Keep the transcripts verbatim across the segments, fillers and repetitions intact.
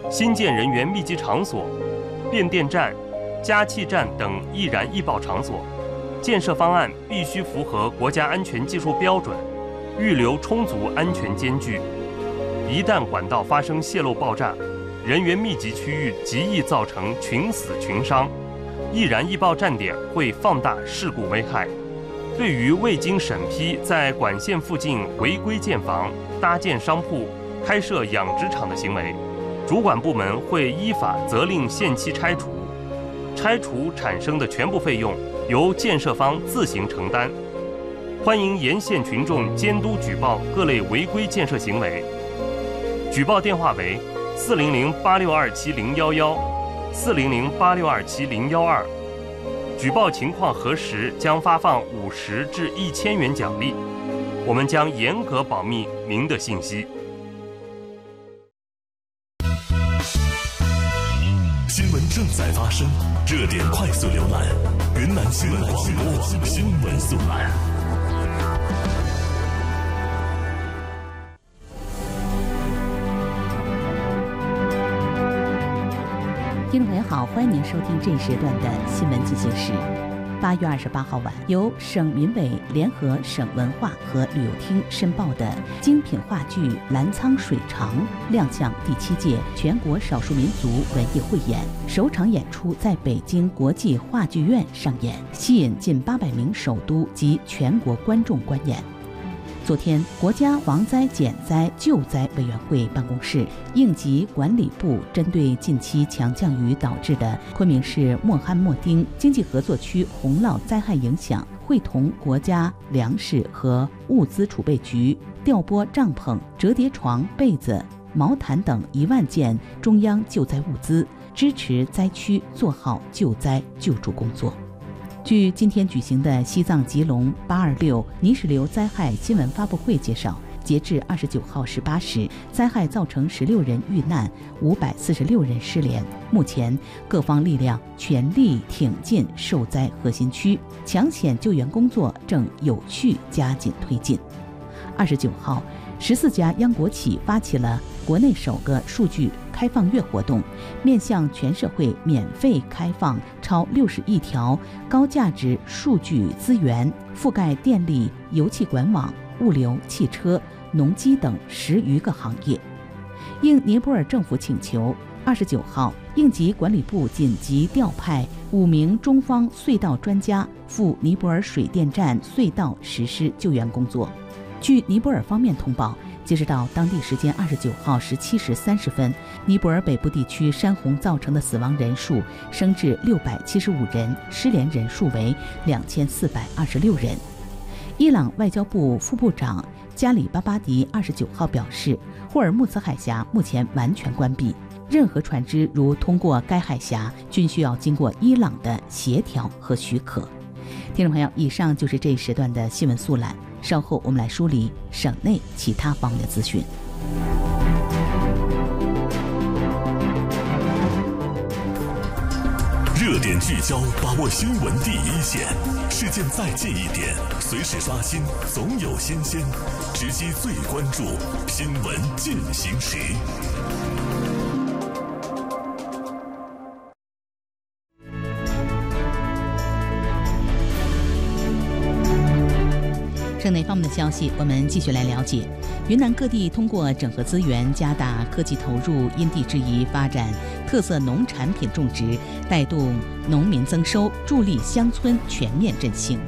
新建人员密集场所、变电站、加气站等易燃易爆场所。建设方案必须符合国家安全技术标准，预留充足安全间距。一旦管道发生泄漏爆炸，人员密集区域极易造成群死群伤，易燃易爆站点会放大事故危害。对于未经审批在管线附近违规建房、搭建商铺、开设养殖场的行为，主管部门会依法责令限期拆除，拆除产生的全部费用由建设方自行承担。欢迎沿线群众监督举报各类违规建设行为。举报电话为四零零八六二七零幺幺、四零零八六二七零幺二。举报情况核实将发放五十至一千元奖励。我们将严格保密您的信息。 新闻正在发生，热点快速浏览，云南新闻广播新闻速览。 听众朋友好，欢迎您收听这一时段的新闻进行时。八月二十八号晚，由省民委联合省文化和旅游厅申报的精品话剧《澜沧水长》亮相第七届全国少数民族文艺汇演，首场演出在北京国际话剧院上演，吸引近八百名首都及全国观众观演。昨天，国家防灾减灾救灾委员会办公室、应急管理部针对近期强降雨导致的昆明市莫罕默丁经济合作区洪涝灾害影响，会同国家粮食和物资储备局调拨帐篷、折叠床、被子、毛毯等一万件中央救灾物资，支持灾区做好救灾救助工作。据今天举行的西藏吉隆八二六泥石流灾害新闻发布会介绍，截至二十九号十八时，灾害造成十六人遇难，五百四十六人失联。目前，各方力量全力挺进受灾核心区，抢险救援工作正有序加紧推进。二十九号，十四家央国企发起了国内首个数据开放月活动，面向全社会免费开放超六十亿条高价值数据资源，覆盖电力、油气管网、物流、汽车、农机等十余个行业。应尼泊尔政府请求，二十九号，应急管理部紧急调派五名中方隧道专家赴尼泊尔水电站隧道实施救援工作。据尼泊尔方面通报，截止到当地时间二十九号十七时三十分，尼泊尔北部地区山洪造成的死亡人数升至六百七十五人，失联人数为两千四百二十六人。伊朗外交部副部长加里巴巴迪二十九号表示，霍尔木兹海峡目前完全关闭，任何船只如通过该海峡，均需要经过伊朗的协调和许可。听众朋友，以上就是这一时段的新闻速览。稍后我们来梳理省内其他方面的资讯。 热点聚焦，把握新闻第一线，事件再近一点，随时刷新，总有新鲜，直击最关注，新闻进行时。 省内方面的消息，我们继续来了解。云南各地通过整合资源，加大科技投入，因地制宜发展特色农产品种植，带动农民增收，助力乡村全面振兴。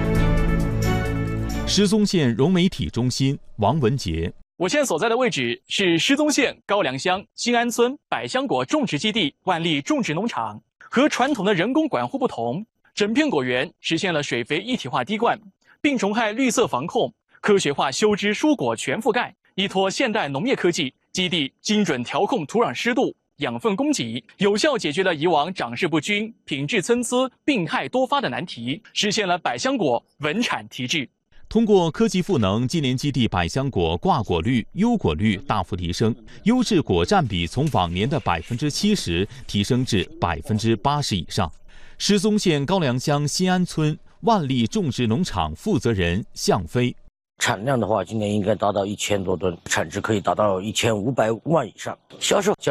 失踪县融媒体中心王文杰， 我现在所在的位置是失踪县高梁乡新安村百香果种植基地万利种植农场。和传统的人工管护不同，整片果园实现了水肥一体化滴灌，病虫害绿色防控，科学化修枝蔬果全覆盖，依托现代农业科技，基地精准调控土壤湿度、养分供给，有效解决了以往长势不均、品质参差、病害多发的难题，实现了百香果稳产提质。 通过科技赋能，今年基地百香果挂果率、优果率大幅提升，优质果占比从往年的百分之七十提升至百分之八十以上。失踪县高梁乡新安村万利种植农场负责人向飞， 产量的话，今年应该达到一千多吨，产值可以达到一千五百万以上，销售